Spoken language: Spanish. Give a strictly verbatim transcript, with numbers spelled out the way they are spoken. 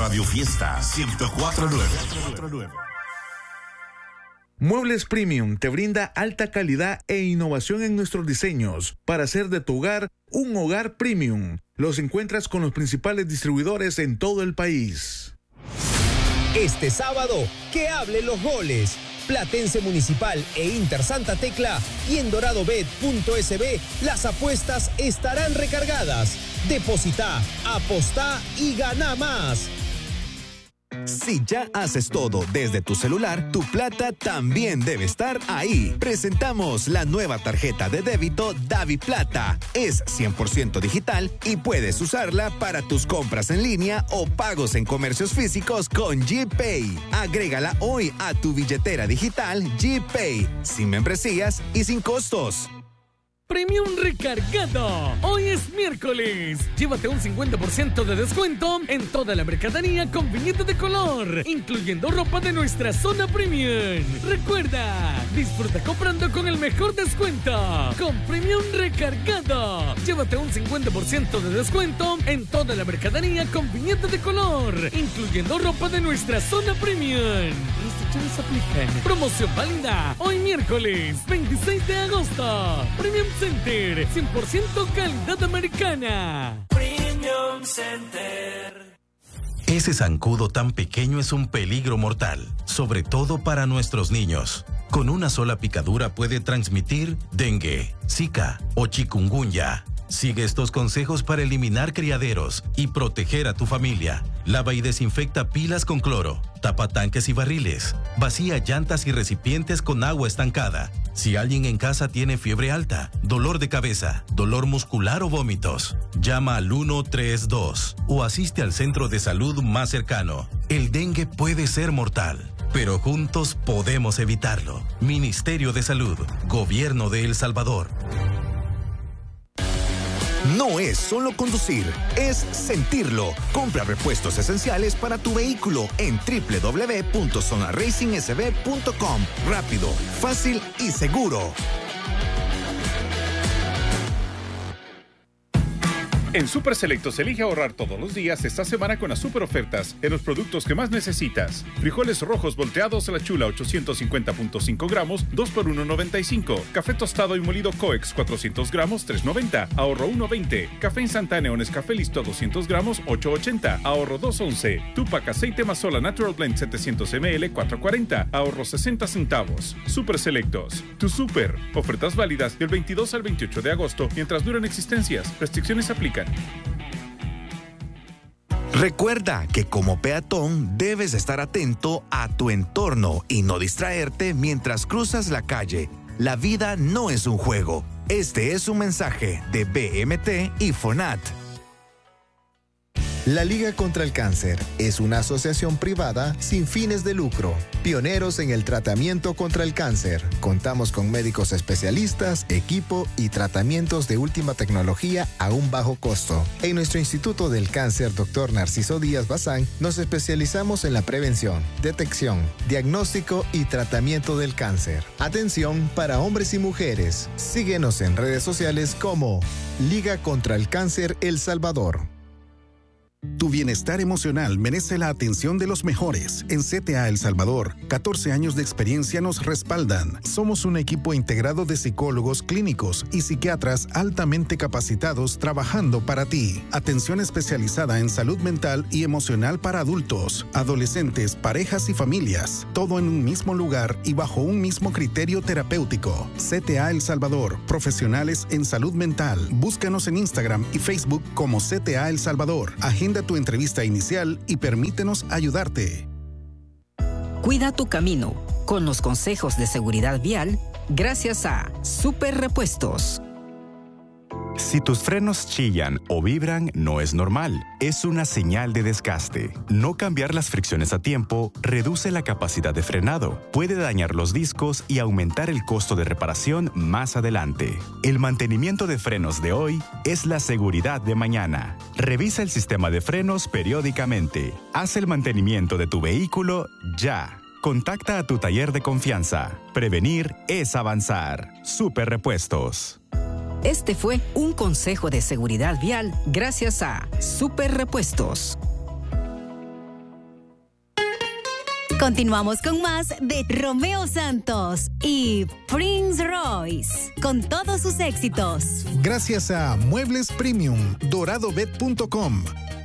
Radio Fiesta ciento cuatro punto nueve. Muebles Premium te brinda alta calidad e innovación en nuestros diseños para hacer de tu hogar un hogar premium. Los encuentras con los principales distribuidores en todo el país. Este sábado, que hablen los goles. Platense Municipal e Inter Santa Tecla y en doradobet punto es be las apuestas estarán recargadas. Deposita, apostá y gana más. Si ya haces todo desde tu celular, tu plata también debe estar ahí. Presentamos la nueva tarjeta de débito DaviPlata. Es cien por ciento digital y puedes usarla para tus compras en línea o pagos en comercios físicos con GPay. Agrégala hoy a tu billetera digital GPay, sin membresías y sin costos. Premium recargado. Hoy es miércoles. Llévate un cincuenta por ciento de descuento en toda la mercadería con viñeta de color, incluyendo ropa de nuestra zona premium. Recuerda, disfruta comprando con el mejor descuento. Con Premium recargado. Llévate un cincuenta por ciento de descuento en toda la mercadería con viñeta de color, incluyendo ropa de nuestra zona premium. Restricciones aplican. Promoción válida hoy miércoles veintiséis de agosto. Premium Center, cien por ciento calidad americana. Premium Center. Ese zancudo tan pequeño es un peligro mortal, sobre todo para nuestros niños. Con una sola picadura puede transmitir dengue, zika o chikungunya. Sigue estos consejos para eliminar criaderos y proteger a tu familia. Lava y desinfecta pilas con cloro. Tapa tanques y barriles. Vacía llantas y recipientes con agua estancada. Si alguien en casa tiene fiebre alta, dolor de cabeza, dolor muscular o vómitos, llama al uno tres dos o asiste al centro de salud más cercano. El dengue puede ser mortal, pero juntos podemos evitarlo. Ministerio de Salud, Gobierno de El Salvador. No es solo conducir, es sentirlo. Compra repuestos esenciales para tu vehículo en doble u doble u doble u punto zona racing s b punto com. Rápido, fácil y seguro. En Super Selectos elige ahorrar todos los días esta semana con las super ofertas en los productos que más necesitas. Frijoles rojos volteados a la chula ochocientos cincuenta punto cinco gramos, dos por uno noventa y cinco. Café tostado y molido Coex cuatrocientos gramos, tres noventa. Ahorro uno veinte. Café instantáneo en Nescafé Listo doscientos gramos, ocho ochenta. Ahorro dos once. Tupac aceite Mazola Natural Blend setecientos mililitros, cuatro cuarenta. Ahorro sesenta centavos. Super Selectos. Tu super. Ofertas válidas del veintidós al veintiocho de agosto mientras duran existencias. Restricciones aplican. Recuerda que como peatón debes estar atento a tu entorno y no distraerte mientras cruzas la calle. La vida no es un juego. Este es un mensaje de B M T y FONAT. La Liga contra el Cáncer es una asociación privada sin fines de lucro, pioneros en el tratamiento contra el cáncer. Contamos con médicos especialistas, equipo y tratamientos de última tecnología a un bajo costo. En nuestro Instituto del Cáncer, doctor Narciso Díaz Bazán, nos especializamos en la prevención, detección, diagnóstico y tratamiento del cáncer. Atención para hombres y mujeres. Síguenos en redes sociales como Liga contra el Cáncer El Salvador. Tu bienestar emocional merece la atención de los mejores. En C T A El Salvador, catorce años de experiencia nos respaldan. Somos un equipo integrado de psicólogos clínicos y psiquiatras altamente capacitados trabajando para ti. Atención especializada en salud mental y emocional para adultos, adolescentes, parejas y familias. Todo en un mismo lugar y bajo un mismo criterio terapéutico. C T A El Salvador, profesionales en salud mental. Búscanos en Instagram y Facebook como C T A El Salvador. Agenda tu entrevista inicial y permítenos ayudarte. Cuida tu camino con los consejos de seguridad vial gracias a Super Repuestos. Si tus frenos chillan o vibran, no es normal. Es una señal de desgaste. No cambiar las fricciones a tiempo reduce la capacidad de frenado, puede dañar los discos y aumentar el costo de reparación más adelante. El mantenimiento de frenos de hoy es la seguridad de mañana. Revisa el sistema de frenos periódicamente. Haz el mantenimiento de tu vehículo ya. Contacta a tu taller de confianza. Prevenir es avanzar. Super Repuestos. Este fue un consejo de seguridad vial gracias a Super Repuestos. Continuamos con más de Romeo Santos y Prince Royce, con todos sus éxitos. Gracias a Muebles Premium, doradobet punto com,